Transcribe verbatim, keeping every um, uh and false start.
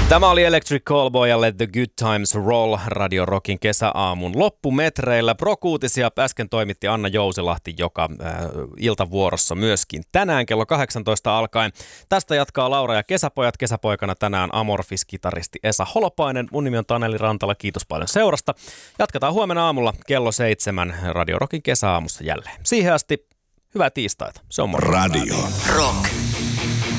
Tämä oli Electric Callboy ja Let the Good Times Roll Radio Rockin kesäaamun loppumetreillä. Prokuutisia äsken toimitti Anna Jousilahti, joka äh, iltavuorossa myöskin tänään kello kahdeksantoista alkaen. Tästä jatkaa Laura ja Kesäpojat. Kesäpoikana tänään Amorphis-kitaristi Esa Holopainen. Mun nimi on Taneli Rantala. Kiitos paljon seurasta. Jatketaan huomenna aamulla kello seitsemän Radio Rockin kesäaamussa jälleen. Siihen asti hyvää tiistaita. Se on moro. Radio Rock.